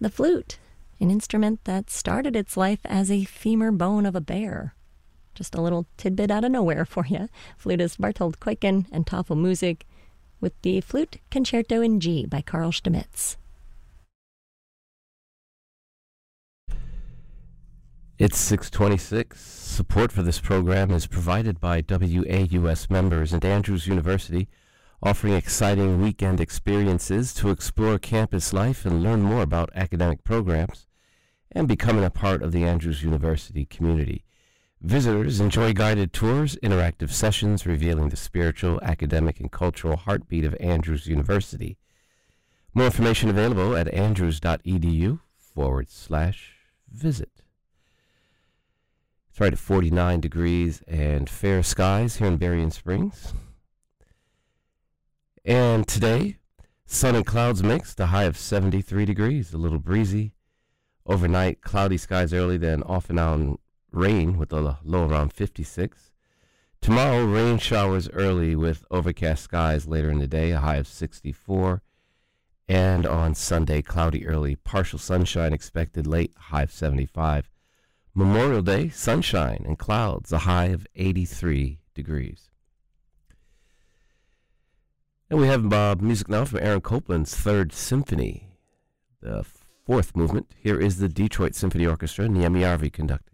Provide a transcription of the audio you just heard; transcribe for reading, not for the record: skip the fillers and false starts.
The flute, an instrument that started its life as a femur bone of a bear. Just a little tidbit out of nowhere for you. Flutist Bartold Kuiken and Tafelmusik with the Flute Concerto in G by Carl Stamitz. It's 6:26. Support for this program is provided by WAUS members and Andrews University, offering exciting weekend experiences to explore campus life and learn more about academic programs and becoming a part of the Andrews University community. Visitors enjoy guided tours, interactive sessions revealing the spiritual, academic, and cultural heartbeat of Andrews University. More information available at andrews.edu/visit. It's right at 49 degrees and fair skies here in Berrien Springs. And today, sun and clouds mixed, a high of 73 degrees, a little breezy. Overnight, cloudy skies early, then off and on rain with a low around 56. Tomorrow, rain showers early with overcast skies later in the day, a high of 64. And on Sunday, cloudy early, partial sunshine expected late, high of 75. Memorial Day, sunshine and clouds, a high of 83 degrees. And we have music now from Aaron Copland's Third Symphony, the fourth movement. Here is the Detroit Symphony Orchestra, Niemi Arvi conducting.